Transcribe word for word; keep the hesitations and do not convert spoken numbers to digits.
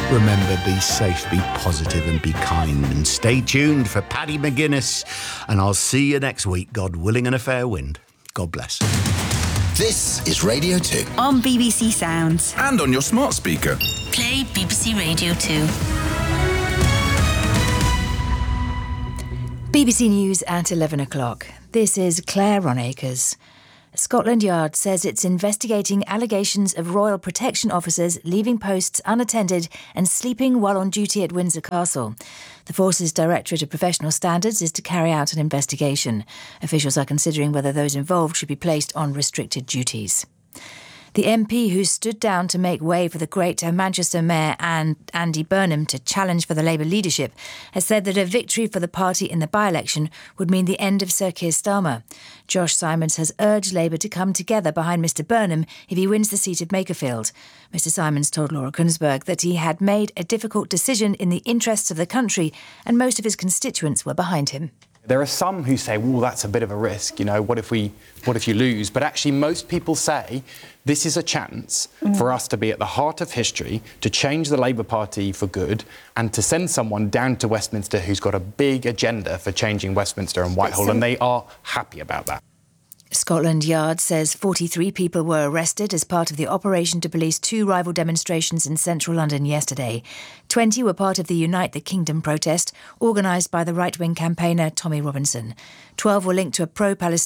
Remember, be safe, be positive and be kind. And stay tuned for Paddy McGuinness. And I'll see you next week, God willing and a fair wind. God bless. This is Radio two. On B B C Sounds. And on your smart speaker. Play B B C Radio two. B B C News at eleven o'clock. This is Claire Ronacres. Scotland Yard says it's investigating allegations of royal protection officers leaving posts unattended and sleeping while on duty at Windsor Castle. The Force's Directorate of Professional Standards is to carry out an investigation. Officials are considering whether those involved should be placed on restricted duties. The M P who stood down to make way for the great Manchester Mayor and Andy Burnham to challenge for the Labour leadership has said that a victory for the party in the by-election would mean the end of Sir Keir Starmer. Josh Simons has urged Labour to come together behind Mr Burnham if he wins the seat of Makerfield. Mr Simons told Laura Kunsberg that he had made a difficult decision in the interests of the country and most of his constituents were behind him. There are some who say, well, that's a bit of a risk, you know, what if we, what if you lose? But actually, most people say this is a chance mm. for us to be at the heart of history, to change the Labour Party for good, and to send someone down to Westminster who's got a big agenda for changing Westminster and Whitehall, and they are happy about that. Scotland Yard says forty-three people were arrested as part of the operation to police two rival demonstrations in central London yesterday. twenty were part of the Unite the Kingdom protest, organised by the right-wing campaigner Tommy Robinson. twelve were linked to a pro-Palestinian